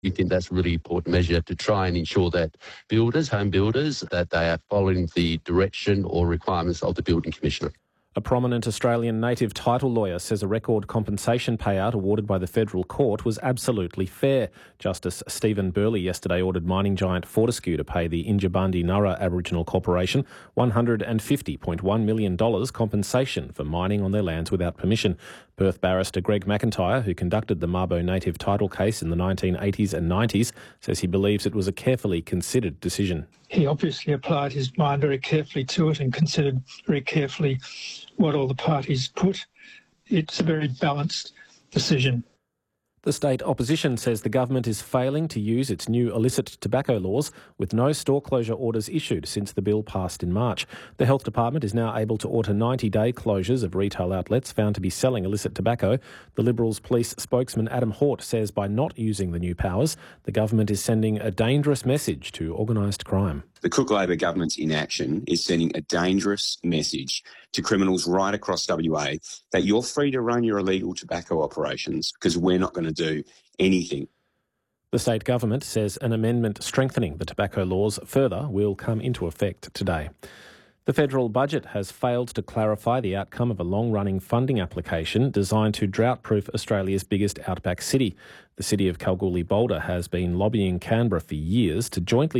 We think that's a really important measure to try and ensure that builders, home builders, that they are following the direction or requirements of the Building Commissioner. A prominent Australian native title lawyer says a record compensation payout awarded by the federal court was absolutely fair. Justice Stephen Burley yesterday ordered mining giant Fortescue to pay the Injibandi Nurra Aboriginal Corporation $150.1 million compensation for mining on their lands without permission. Perth barrister Greg McIntyre, who conducted the Mabo native title case in the 1980s and 90s, says he believes it was a carefully considered decision. He obviously applied his mind very carefully to it and considered very carefully what all the parties put. It's a very balanced decision. The state opposition says the government is failing to use its new illicit tobacco laws, with no store closure orders issued since the bill passed in March. The Health Department is now able to order 90-day closures of retail outlets found to be selling illicit tobacco. The Liberals police spokesman Adam Hort says by not using the new powers, the government is sending a dangerous message to organised crime. The Cook Labor government's inaction is sending a dangerous message to criminals right across WA that you're free to run your illegal tobacco operations because we're not going to do anything. The state government says an amendment strengthening the tobacco laws further will come into effect today. The federal budget has failed to clarify the outcome of a long-running funding application designed to drought-proof Australia's biggest outback city. The city of Kalgoorlie-Boulder has been lobbying Canberra for years to jointly